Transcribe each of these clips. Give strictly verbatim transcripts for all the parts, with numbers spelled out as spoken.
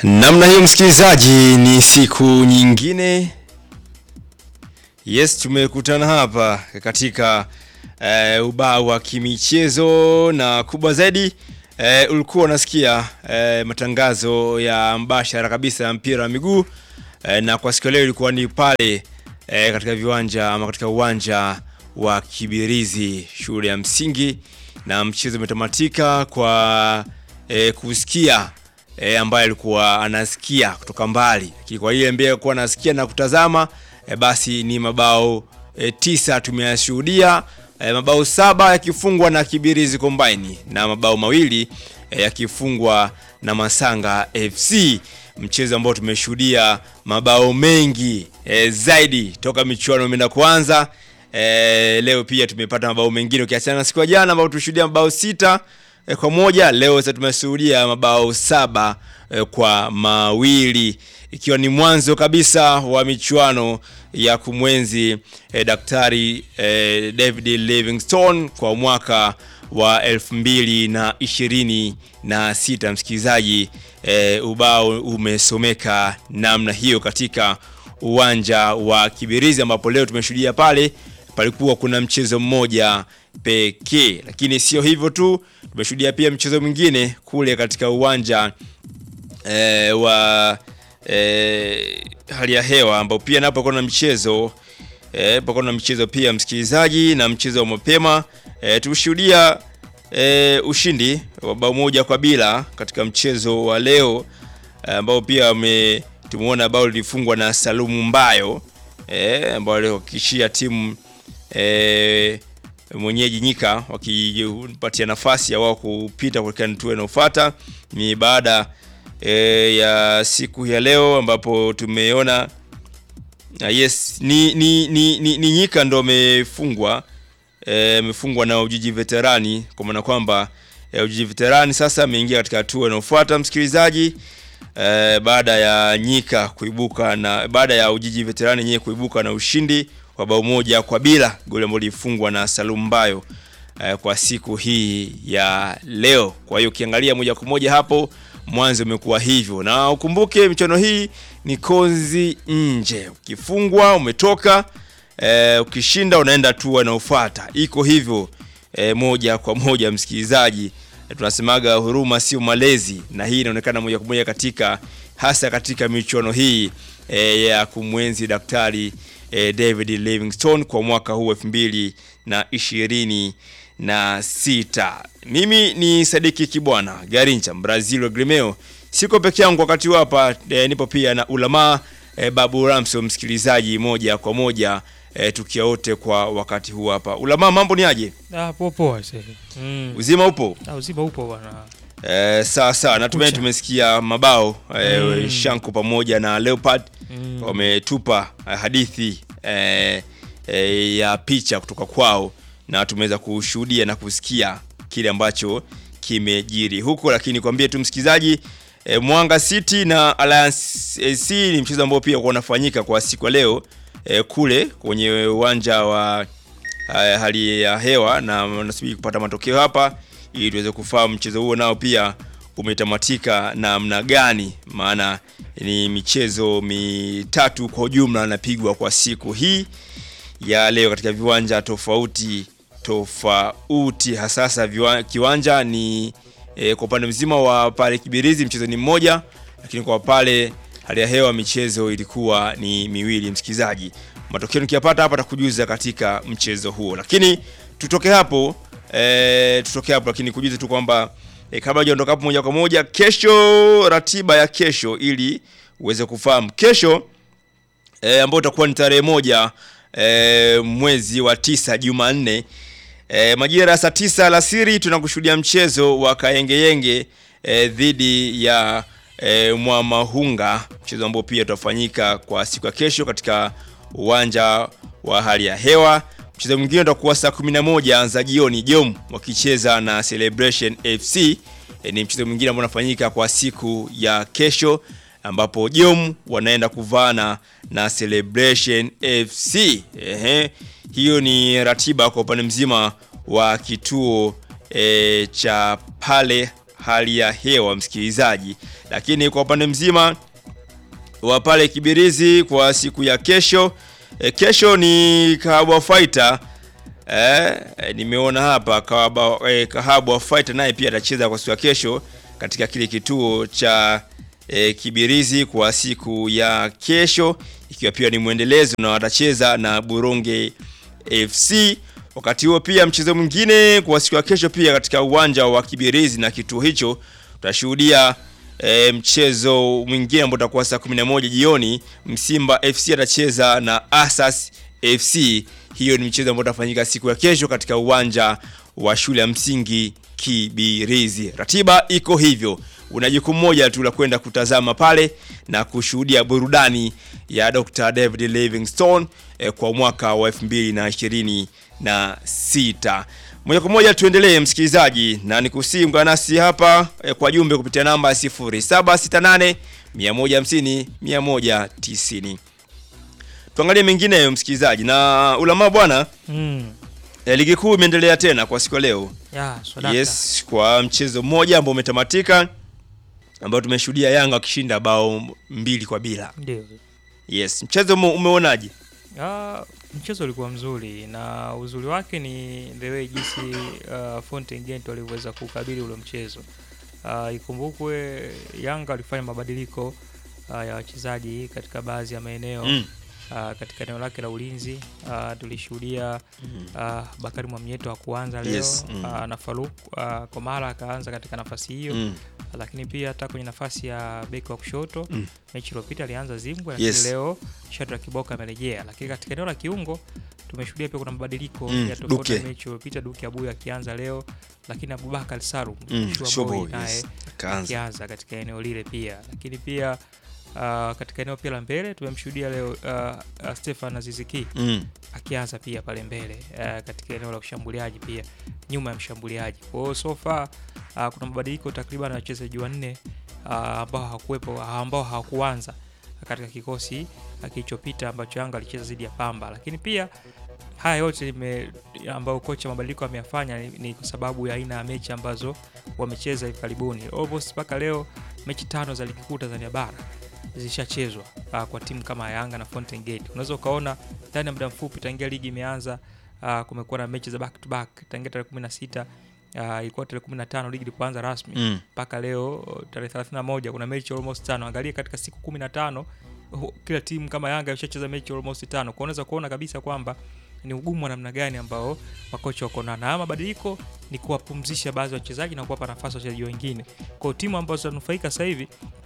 Namna hiyo msikilizaji, ni siku nyingine. Yes, tumekutana hapa katika uh, ubao wa kimichezo, na kubwa zaidi uh, ulikuwa unasikia uh, matangazo ya mbashara kabisa ya mpira wa miguu uh, na kwa siku leo ilikuwa ni pale uh, katika viwanja ama katika uwanja wa Kibirizi shule ya msingi, na mchezo umetamatika kwa uh, kusikia E, ambaye alikuwa anasikia kutoka mbali, lakini kwa ile mbele alikuwa anasikia na kutazama e, basi ni mabao e, tisa tumeyashuhudia, e, mabao saba yakifungwa na Kibirizi Combine na mabao mawili e, yakifungwa na Masanga F C. Mchezo ambao tumeshuhudia mabao mengi e, zaidi toka michuano imeanza kuanza. E, leo pia tumepata mabao mengine ukiachana na siku ya jana ambao tushuhudia mabao sita E, kwa moja. Leo sasa tumeshuhudia mabao saba e, kwa mawili, ikiwa ni mwanzo kabisa wa michuano ya kumwenzi e, Daktari e, David Livingstone kwa mwaka wa elfu mbili na ishirini na sita. Msikilizaji, e, ubao umesomeka namna hiyo katika uwanja wa Kibirizi, ambapo leo tumeshuhudia pale palikuwa kuna mchezo mmoja pekee, lakini sio hivyo tu, tumeshuhudia pia mchezo mwingine kule katika uwanja e, wa e, hali ya hewa, ambao pia napo kuna mchezo e, pamoja na mchezo pia msikilizaji, na mchezo wa mapema e, tumeshuhudia e, ushindi wa bao moja kwa bila katika mchezo wa leo, ambao pia tumeona bao lilifungwa na Salumu Mbayo eh ambao alihakikishia timu e, mwenyeji Nyika wakipatia nafasi ya wao kupita kwa hatua inayofuata. Ni baada e, ya siku ya leo ambapo tumeona uh, yes ni ni ni, ni, ni Nyika ndo amefungwa amefungwa e, na Ujiji Veterani, kwa maana kwamba e, Ujiji Veterani sasa ameingia katika hatua inayofuata msikilizaji, e, baada ya Nyika kuibuka na baada ya Ujiji Veterani yenyewe kuibuka na ushindi kwa bao moja kwa bila, goli ambalo lilifungwa na Salumu Mbayo eh, kwa siku hii ya leo. Kwa hiyo ukiangalia moja kwa moja hapo mwanzo umekuwa hivyo, na ukumbuke michuano hii ni kozi nje, ukifungwa umetoka, eh, ukishinda unaenda tu inayofuata, iko hivyo eh, moja kwa moja msikilizaji. Eh, tunasemaga huruma sio malezi, na hii inaonekana moja kwa moja katika hasa katika michuano hii eh, ya kumwenzi Daktari E, David Livingstone kwa mwaka huu elfu mbili na ishirini na sita. Mimi ni Sadiki Kibwana Garincha Brazil Grimeo, siko peke yangu wakati hapa, e, nipo pia na Ulama e, Babu Ramso msikilizaji, moja kwa moja e, tukia wote kwa wakati huu hapa. Ulama, mambo ni aje? Ah, popo sasa. Mm. Uzima upo? Ah, uzima upo bwana. Eh, sawa sawa, natumai tumesikia mabao eh, mm. Shanko pamoja na Leopard mm. wametupa eh, hadithi eh, eh, ya picha kutoka kwao, na tumeweza kushuhudia na kusikia kile ambacho kimejiri huko. Lakini kwambie tu msikizaji, eh, Mwanga City na Alliance A C ni mchezo ambao pia unafanyika kwa siku leo eh, kule kwenye uwanja wa eh, hali ya hewa, na nasubiri kupata matokeo hapa ili tuweze kufahamu mchezo huo nao pia umetamatika namna gani, maana ni michezo mitatu kwa ujumla inapigwa kwa siku hii ya leo katika viwanja tofauti tofauti. Hasasa viwanja, kiwanja ni e, kwa upande mzima wa pale Kibirizi mchezo ni mmoja, lakini kwa pale hali ya hewa michezo ilikuwa ni miwili msikizaji. Matokeo nikiyapata hapa takujuza katika mchezo huo, lakini tutoke hapo E, tutoke hapo lakini kujuza tu kwamba e, kabla hujaondoka hapo moja kwa moja, kesho, ratiba ya kesho ili uweze kufahamu kesho e, ambayo itakuwa ni tarehe moja e, mwezi wa tisa Jumanne, e, majira saa tisa alasiri tunakushuhudia mchezo wa Kayengeyenge e, dhidi ya e, Mwamahunga, mchezo ambao pia utafanyika kwa siku ya kesho katika uwanja wa hali ya hewa. Mchezo mwingine utakuwa saa kumi na moja za jioni, Jom wakicheza na Celebration F C. E, ni mchezo mwingine ambao unafanyika kwa siku ya kesho, ambapo Jom wanaenda kuvana na Celebration F C. Ehe, hiyo ni ratiba kwa upande mzima wa kituo e, cha pale hali ya hewa msikilizaji. Lakini kwa upande mzima wa pale Kibirizi kwa siku ya kesho, e, kesho ni Kahabwa Fighter. Eh, nimeona hapa Kahabwa eh, Kahabwa Fighter naye pia atacheza kwa siku ya kesho katika kile kituo cha e, Kibirizi kwa siku ya kesho, ikiwa pia ni muendelezo na watacheza na Buronge F C. Wakati huo pia mchezo mwingine kwa siku ya kesho pia katika uwanja wa Kibirizi na kituo hicho tutashuhudia e, mchezo mwingine ambao utakuwa saa kumi na moja jioni. Msimba F C atacheza na Asas F C. Hiyo ni mchezo ambao utafanyika siku ya kesho katika uwanja wa shule ya msingi Kibirizi. Ratiba iko hivyo. Una jukumu moja tu la kwenda kutazama pale na kushuhudia burudani ya Doctor David Livingstone eh, kwa mwaka wa elfu mbili na ishirini na sita. Moja kwa moja tuendelee msikilizaji, na nikusihi ungana nasi hapa eh, kwa jumbe kupitia namba sifuri saba sita nane mia moja hamsini mia moja tisini. Tuangalie mengineyo msikilizaji, na ulama bwana. Mm. E, ligi kuu imeendelea tena kwa siku leo. Ya, swadaka. Yes, kwa mchezo mmoja ambao umetamatika ambao tumeshuhudia Yanga wakishinda bao mbili kwa bila. Ndio. Yes, mchezo umeonaje? Ah, mchezo ulikuwa mzuri na uzuri wake ni the way jinsi uh, Fountain Gate waliweza kukabili ule mchezo. Uh, ikumbukwe Yanga walifanya mabadiliko uh, ya wachezaji katika baadhi ya maeneo. Mm. Uh, katika eneo lake la ulinzi uh, tulishuhudia uh, Bakari Mwamnyeto wa kuanza leo. Yes. Mm. Uh, na Faruk uh, Komara akaanza katika nafasi hiyo. Mm. Uh, lakini pia hata kwenye nafasi ya beki wa kushoto. Mm. Mechi iliyopita alianza Zimbwe, lakini yes. leo Shadrack Kiboka amerejea. Lakini katika eneo la kiungo tumeshuhudia pia kuna mabadiliko. Mm. ya tofauti. Mechi iliyopita Duke Abuya akianza leo, lakini Abubakar Saru mm. Shobo naye yes. akianza katika eneo lile pia. Lakini pia Uh, katika eneo pia la mbele tumemshuhudia leo uh, uh, Stefan Aziziki mm. akianza pia pale mbele uh, katika eneo la ushambuliaji pia nyuma ya mshambuliaji. Kwa hiyo so far uh, kuna mabadiliko takriban wachezaji wanne uh, ambao hawakuwepo ambao hawakuanza katika kikosi kilichopita ambacho Yanga alicheza dhidi ya Pamba. Lakini pia haya yote ambao kocha mabadiliko ameyafanya ni, ni kwa sababu ya aina ya mechi ambazo wamecheza hivi karibuni. Almost mpaka leo mechi tano za ligi kuu Tanzania bara zilishachezwa uh, kwa timu kama Yanga na Fountain Gate. Unaweza ukaona ndani ya muda mfupi tangia ligi imeanza uh, kumekuwa na mechi za back to back tangia tarehe kumi na sita uh, ilikuwa tarehe kumi na tano ligi ilipoanza rasmi mpaka mm. leo tarehe thelathini na moja kuna mechi almost tano. Angalia katika siku kumi na tano kila timu kama Yanga imeshacheza mechi almost tano. Kwa unaweza kuona kabisa kwamba ni ugumu wa namna gani ambao makocha wako na na mabadiliko ni kuwapumzisha baadhi ya wachezaji na kuwapa nafasi wachezaji wengine. Kwa timu ambazo zinanufaika sasa hivi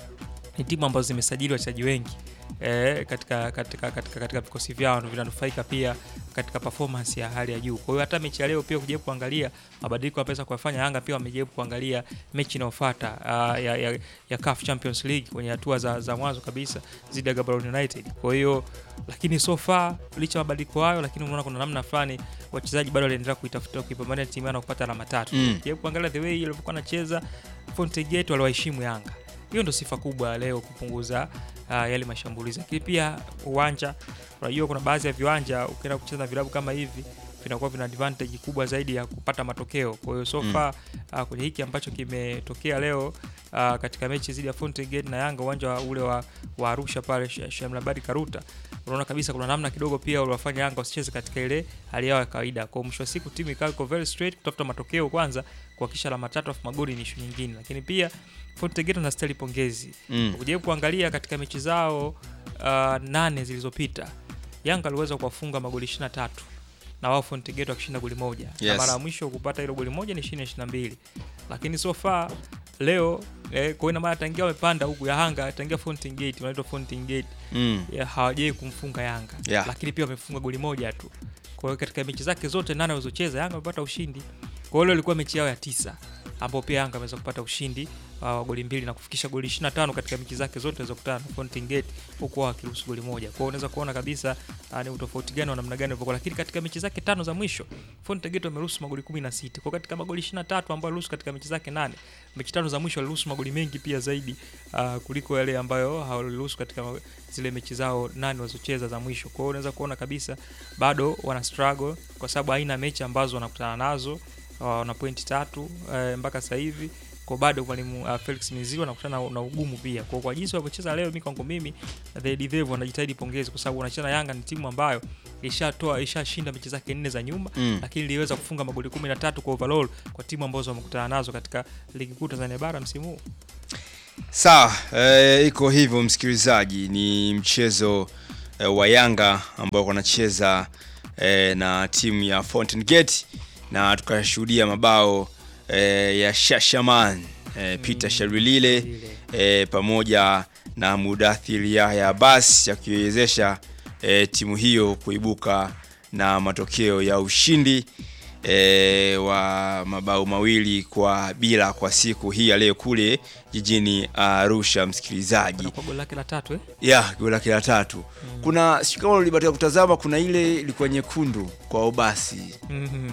ni timu ambazo zimesajili wachezaji wengi eh, katika katika katika katika vikosi vyao na vinanufaika pia katika performance ya hali ya juu. Kwa hiyo hata mechi ya leo pia kujaribu kuangalia mabadiliko yanaweza kufanya Yanga pia wamejaribu kuangalia mechi inayofuata uh, ya, ya ya C A F Champions League kwenye hatua za za mwanzo kabisa dhidi ya Gaborone United. Kwa hiyo lakini so far licha mabadiliko hayo, lakini unaona kuna namna fulani wachezaji bado wanaendelea kuitafuta kuipambania timu yao na kupata alama tatu. Mm. Jaribu kuangalia the way ilivyokuwa anacheza Fountain Gate waliwaheshimu Yanga. Hiyo ndio sifa kubwa leo kupunguza uh, yale mashambulizi. Lakini pia uwanja, unajua kuna baadhi ya viwanja ukienda kucheza vilabu kama hivi vinakuwa vina advantage kubwa zaidi ya kupata matokeo. Kwa hiyo so far uh, kwenye hiki ambacho kimetokea leo uh, katika mechi zidi ya Fountain Gate na Yanga uwanja ule wa, wa Arusha pale Shamlabadi Karuta, unaona kabisa kuna namna kidogo pia uliwafanya Yanga wasicheze katika ile hali yao ya kawaida. Kwa mwisho wa siku timu ikawa very straight kutafuta matokeo kwanza, kuhakikisha alama tatu afu magoli ni issue nyingine. Lakini pia Fountain Gate wanastahili pongezi. Mm. Ukijaribu kuangalia katika mechi zao uh, nane zilizopita Yanga aliweza kuwafunga magoli ishirini na tatu na wao Fountain Gate wakishinda goli moja. Yes. Na mara ya mwisho kupata hilo goli moja ni ishirini na mbili. Lakini so far leo eh, kwa ina maana tangia wamepanda huku ya Yanga tangia Fountain Gate wanaitwa Fountain Gate mm. hawajai kumfunga Yanga. Yeah. Lakini pia wamefunga goli moja tu. Kwa hiyo katika mechi zake zote nane walizocheza Yanga wamepata ushindi. Kwa hiyo ilikuwa mechi yao ya tisa ambapo pia Yanga ameweza kupata ushindi wa uh, goli mbili na kufikisha goli ishirini na tano katika mechi zake zote zilizokutana na Fountain Gate huko wakiruhusu goli moja. Kwa hiyo unaweza kuona kabisa uh, ni utofauti gani wa namna gani ulivyokuwa. Lakini katika mechi zake tano za mwisho Fountain Gate wameruhusu magoli kumi na sita. Kwa katika magoli ishirini na tatu ambayo aliruhusu katika mechi zake nane, mechi tano za mwisho aliruhusu magoli mengi pia zaidi uh, kuliko yale ambayo hawaruhusu katika zile mechi zao nane walizocheza za mwisho. Kwa hiyo unaweza kuona kabisa bado wana struggle kwa sababu haina mechi ambazo wanakutana nazo wana uh, pointi tatu uh, mpaka sasa hivi Kwa bado mwalimu uh, Felix Mizigo anakutana na, na ugumu pia. Kwa kwa jinsi walipocheza leo, mimi kwangu mimi the Divevo wanajitahidi pongezi, kwa sababu wanacheza Yanga ni timu ambayo ishatoa ishashinda mechi zake nne za nyuma mm. lakini iliweza kufunga magoli kumi na tatu kwa overall kwa timu ambazo wamekutana nazo katika ligi kuu Tanzania bara msimu huu. Sawa, eh, iko hivyo msikilizaji, ni mchezo eh, wa Yanga ambao wanacheza eh, na timu ya Fountain Gate na tukashuhudia mabao eh, ya Shashaman eh, Peter mm. Shalulile eh, pamoja na Mudathir Yahya Abbas yakiwezesha eh, timu hiyo kuibuka na matokeo ya ushindi E, wa mabao mawili kwa bila kwa siku hii ya leo kule jijini Arusha uh, msikilizaji. Kwa goli lake la tatu eh? Yeah, goli lake la tatu. Mm. Kuna sio kama ulibatika kutazama, kuna ile ilikuwa nyekundu kwa Obasi. Mhm.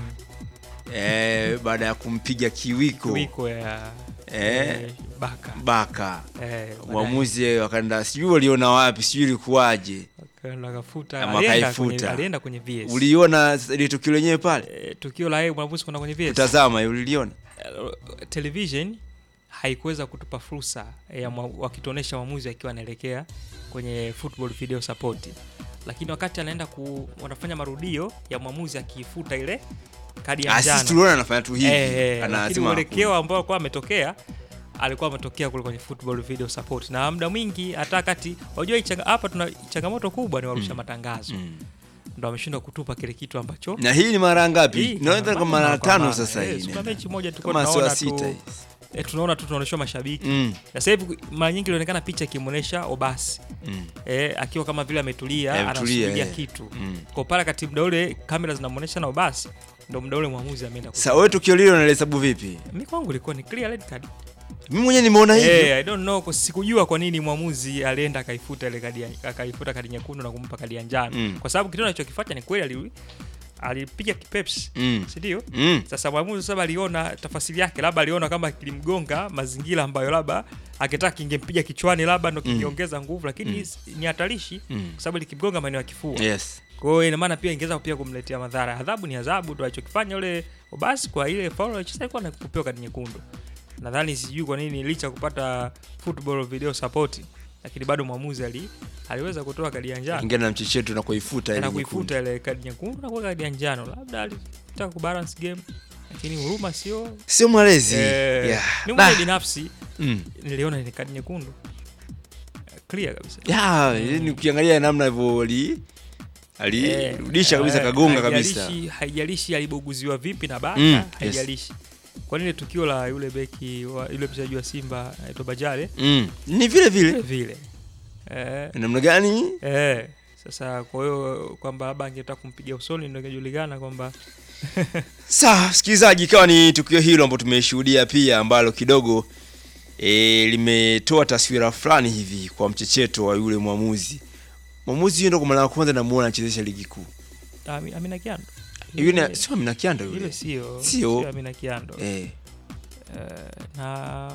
Eh, baada ya kumpiga kiwiko. Kiwiko ya eh Baka. Baka. Eh, mwamuzi wakaenda sijui waliona wapi, sijui ilikuwaje. Akafuta, alienda kwenye, alienda kwenye V S. Uliona ile tukio lenyewe pale? E, tukio la yeye mwamuzi kwenda kwenye V S. Tazama, uliliona? E, television haikuweza kutupa fursa ya wakituonesha mwamuzi akiwa anaelekea kwenye football video support. Lakini wakati anaenda ku wanafanya marudio ya mwamuzi akifuta ile kadi ya njano. Sisi tuliona anafanya tu hivi. E, anasema mwelekeo ambao alikuwa ametokea alikuwa ametokea kule kwenye football video support, na muda mwingi hata kati unajua hapa tuna changamoto kubwa ni warusha mm. matangazo mm. ndio ameshindwa kutupa kile kitu ambacho. Na hii ni mara ngapi? Naona kama mara tano sasa hii. Kuna mechi moja tulikuwa tunaona tu eh, tunaona tu tunaonyeshwa mashabiki mm. na sasa hivi mara nyingi ilionekana picha kimuonesha Obasi mm. eh akiwa kama vile ametulia eh, anasubiria eh. kitu mm. kwa pala kati muda ule kamera zinamuonesha na Obasi ndio muda ule mwamuzi ameenda. Sasa wewe tukio lile unahesabu vipi? Mimi kwangu ilikuwa ni clear red card. Mimi mwenyewe nimeona hivyo. Eh, I don't know, kwa sikujua kwa nini mwamuzi alienda akaifuta ile kadi akaifuta kadi nyekundu na kumpa kadi ya njano. Mm. Kwa sababu kitendo alichokifanya ni kweli ali alipiga kipeps, mm. si ndio? Mm. Sasa mwamuzi sasa aliona tafasiri yake, labda aliona kama kilimgonga mazingira ambayo labda akitaka kingempiga kichwani labda ndo kingeongeza mm. nguvu, lakini mm. ni hatarishi mm. kwa sababu likimgonga maeneo ya kifua. Yes. Kwa hiyo ina maana pia ingeweza pia kumletea madhara. Adhabu ni adhabu, ndio alichokifanya yule Obasi kwa ile foul alicheza kwa kupewa kadi nyekundu. Nadhani sijui kwa nini licha kupata football video support lakini bado mwamuzi ali aliweza kutoa kadi ya njano. Ingine na mchecheto na kuifuta ile na kuifuta ile kadi nyekundu na kwa kadi ya njano. Labda alitaka kubalance game lakini huruma sio sio malezi. Eh, yeah. Mimi mwenyewe binafsi mm. niliona ni kadi nyekundu clear kabisa. Yeah, mm. ni ukiangalia namna hivyo ali alirudisha eh, kabisa eh, kagonga kabisa. Haijalishi haijalishi aliboguziwa vipi na Baka, mm. haijalishi. Yes. Kwa nini tukio la yule beki wa yule mchezaji wa Simba anaitwa Bajale mm. ni vile vile vile eh namna gani eh sasa, kwa hiyo kwamba labda angetaka kumpiga usoni ndio ingejulikana kwamba sawa. Sikilizaji, ikawa ni tukio hilo ambalo tumeshuhudia pia ambalo kidogo e, limetoa taswira fulani hivi kwa mchecheto wa yule mwamuzi. Mwamuzi ndio kwa mara ya kwanza namuona anachezesha ligi kuu. Ami, Amina Kiando. Yule sio Amina Kiando yule. Yule sio. Sio Amina Kiando. Eh. Uh, na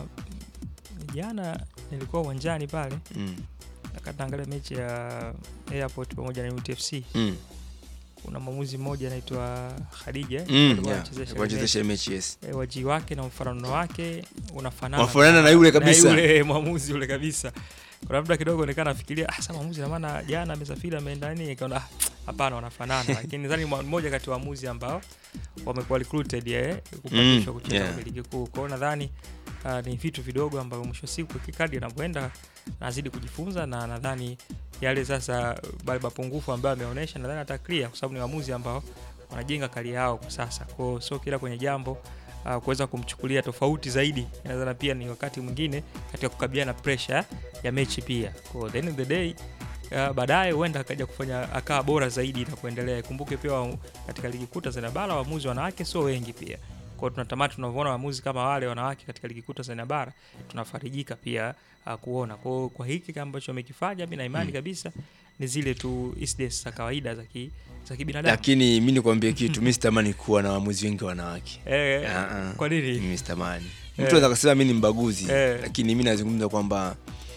jana nilikuwa uwanjani pale. Mm. Nakaangalia mechi ya Airport pamoja na U T F C. Mm. Kuna mwamuzi mmoja anaitwa Khadija mm, anachezesha yeah. mechi yes. E, waji wake na mfanano wake unafanana. Unafanana na yule kabisa. Na yule mwamuzi yule kabisa. Kuna muda kidogo nikaanza nafikiria ah sasa mwamuzi na maana jana amesafiri ameenda nini, nikaona hapana wanafanana. Lakini nadhani mmoja kati ya waamuzi ambao wamekuwa recruited yeye kupandishwa mm, kucheza yeah. ligi kuu. Kwa hiyo nadhani uh, ni vitu vidogo ambavyo mwisho siku kikadi anapoenda nazidi kujifunza, na nadhani yale sasa bali mapungufu ambayo ameonyesha nadhani ata clear, kwa sababu ni waamuzi ambao wanajenga kali yao kwa sasa. Kwa hiyo sio kila kwenye jambo uh, kuweza kumchukulia tofauti zaidi. Nadhani pia ni wakati mwingine katika kukabiliana na pressure ya mechi pia. Kwa the end of the day uh, baadaye huenda akaja kufanya akaa bora zaidi na kuendelea. Kumbuke pia katika ligi kuu Tanzania bara waamuzi wanawake sio wengi pia. Kwa tunatamani tunavyoona waamuzi kama wale wanawake katika ligi kuu Tanzania bara tunafarijika pia uh, kuona. Kwa kwa hiki kama ambacho amekifanya mimi na imani hmm. kabisa ni zile tu incidents za kawaida za ki za kibinadamu. Lakini mimi nikwambie kitu, mimi sitamani kuwa na waamuzi wengi wanawake. Eh, uh-uh. Kwa nini? Mimi sitamani. Mtu anaweza kusema mimi ni mbaguzi, eh. lakini mimi nazungumza kwamba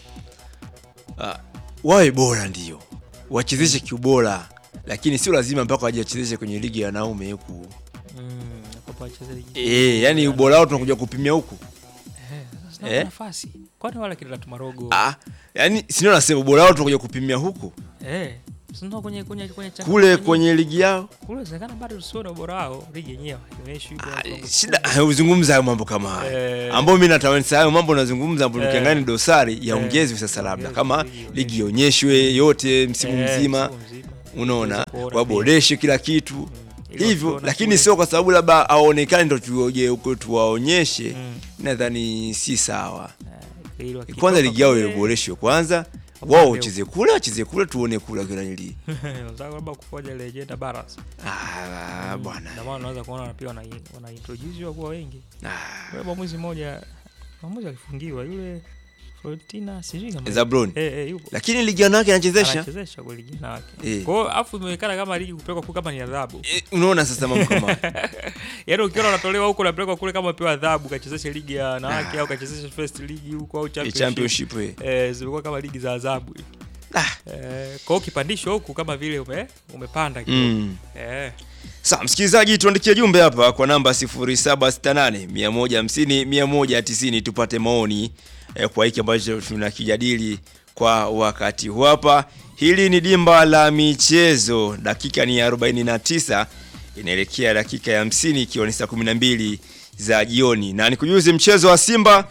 uh, wawe bora ndio. Wachezeshe kiubora, lakini sio lazima mpaka waje wachezeshe kwenye ligi ya wanaume huku. Mm, kwa eh, yani ubora wao tunakuja kupimia huku. Eh, Sina eh? nafasi. Kwani wala kila Tumarogo. Ah, yani sio nasema bora wao tunakuja kupimia huku. Eh. Sio kwenye kwenye kwenye changa. Kule kwenye ligi yao. Kule zakana bado tusione ubora wao ligi yenyewe. Imeisha hiyo. Shida uzungumza hayo mambo kama haya. Eh. Ambao mimi natamani hayo mambo nazungumza ambapo eh. Kiangani dosari yaongezwe eh. Sasa labda kama ligi ionyeshwe yote msimu eh, mzima. Unaona? Waboreshe kila kitu. Mm. Hivyo lakini sio kwa sababu labda aonekane ndo tuoje huko tuwaonyeshe. Mm. Nadhani si sawa. Uh, kwanza ligi yao iboreshwe kwanza. Wao ucheze kule, acheze kule tuone kule kila nili. Unataka labda kufoja legenda Barras. Ah, bwana. Ndio maana unaweza kuona pia wana wana introduce kwa wengi. Ah. Wewe mwamuzi mmoja mwamuzi alifungiwa yule Florentina sijui kama Zablon. Eh eh yupo. Lakini ligi yake anachezesha. Anachezesha kwa ligi yake. Eh. Kwa hiyo afu imeonekana kama ligi kupelekwa kwa kama ni adhabu. E, unaona sasa mambo kama. Yaani ukiona unatolewa huko na pelekwa kule kama pewa adhabu kachezesha ligi ya wanawake au kachezesha first league huko au championship. Championship eh. Eh zilikuwa kama ligi za adhabu. Ah. Eh kwa hiyo kipandisho huko kama vile ume umepanda kidogo. Mm. Eh. Sasa msikilizaji tuandikie jumbe hapa kwa namba sifuri saba sita nane mia moja hamsini mia moja tisini tupate maoni eh, kwa hiki ambacho tunakijadili kwa wakati huu hapa. Hili ni dimba la michezo, dakika ni arobaini na tisa inaelekea dakika ya hamsini ikiwa ni saa kumi na mbili za jioni. Na nikujuze mchezo wa Simba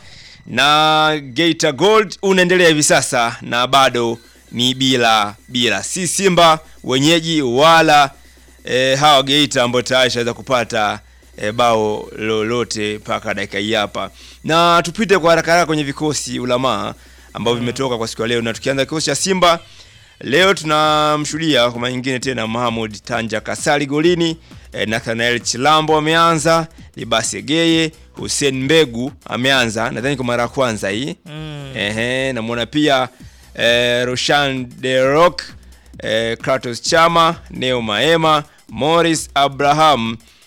na Geita Gold unaendelea hivi sasa na bado ni bila bila. Si Simba wenyeji wala E, hawa Geita ambao tayari shaweza kupata e, bao lolote paka dakika hii hapa. Na tupite kwa haraka haraka kwenye vikosi ulamaa ambao mm. vimetoka kwa siku ya leo. Na tukianza kikosi cha Simba leo tunamshuhudia kwa nyingine tena Mahmoud Tanja Kasali golini, e, Nathanael Chilambo ameanza, Libase Geye, Hussein Mbegu ameanza nadhani kwa mara ya kwanza hii. Mm. Ehe, namuona pia e, Roshan De Rock, Eh, Kratos Chama, Neo Maema, Morris Abraham,